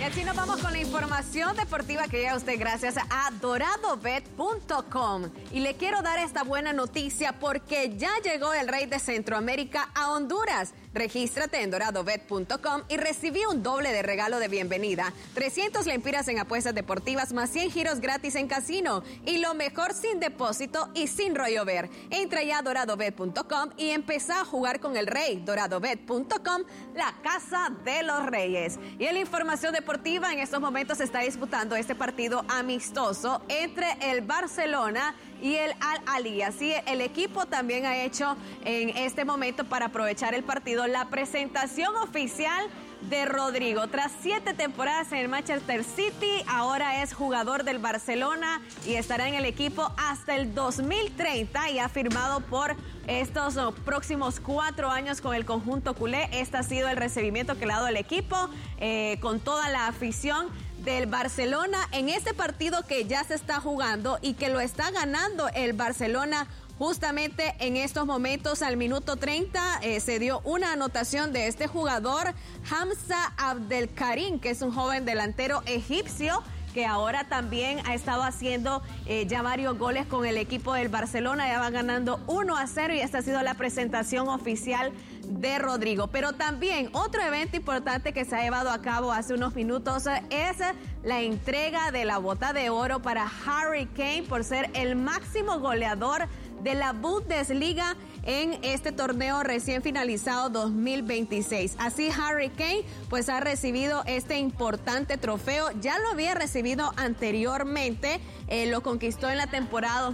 así nos vamos con la información deportiva que llega a usted gracias a doradobet.com. Y le quiero dar esta buena noticia porque ya llegó el rey de Centroamérica a Honduras. Regístrate en doradobet.com y recibí un doble de regalo de bienvenida. 300 lempiras en apuestas deportivas más 100 giros gratis en casino. Y lo mejor, sin depósito y sin rollo ver. Entra ya a doradobet.com y empezá a jugar con el rey. Doradobet.com, la casa de los reyes. Y en la información deportiva, en estos momentos se está disputando este partido amistoso entre el Barcelona y el Al-Ahly. Así el equipo también ha hecho en este momento, para aprovechar el partido, la presentación oficial de Rodrigo. Tras 7 temporadas en el Manchester City, ahora es jugador del Barcelona y estará en el equipo hasta el 2030 y ha firmado por estos próximos 4 años con el conjunto culé. Este ha sido el recibimiento que le ha dado el equipo con toda la afición del Barcelona en este partido que ya se está jugando y que lo está ganando el Barcelona. Justamente en estos momentos, al minuto 30, se dio una anotación de este jugador, Hamza Abdelkarim, que es un joven delantero egipcio, que ahora también ha estado haciendo ya varios goles con el equipo del Barcelona. Ya va ganando 1-0 y esta ha sido la presentación oficial de Rodrigo. Pero también otro evento importante que se ha llevado a cabo hace unos minutos es la entrega de la bota de oro para Harry Kane por ser el máximo goleador de la Bundesliga en este torneo recién finalizado 2026. Así Harry Kane pues ha recibido este importante trofeo. Ya lo había recibido anteriormente, lo conquistó en la temporada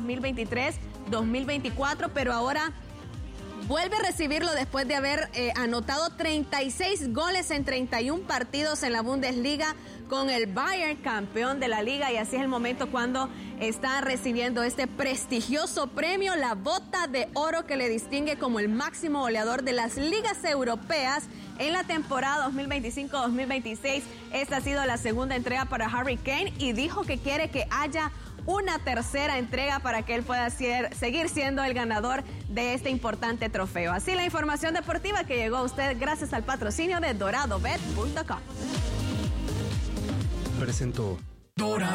2023-2024, pero ahora vuelve a recibirlo después de haber anotado 36 goles en 31 partidos en la Bundesliga con el Bayern, campeón de la liga, y así es el momento cuando está recibiendo este prestigioso premio, la bota de oro que le distingue como el máximo goleador de las ligas europeas en la temporada 2025-2026. Esta ha sido la segunda entrega para Harry Kane y dijo que quiere que haya una tercera entrega para que él pueda seguir siendo el ganador de este importante trofeo. Así la información deportiva que llegó a usted gracias al patrocinio de doradobet.com. Presentó